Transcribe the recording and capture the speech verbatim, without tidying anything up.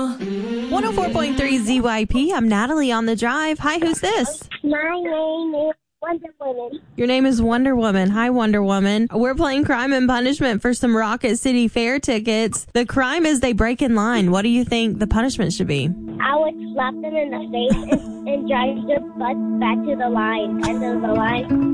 one oh four point three Z Y P. I'm Natalie on the drive. Hi, who's this? My name is Wonder Woman. Your name is Wonder Woman. Hi, Wonder Woman. We're playing Crime and Punishment for some Rocket City Fair tickets. The crime is they break in line. What do you think the punishment should be? I would slap them in the face and, and drive their butts back to the line, end of the line.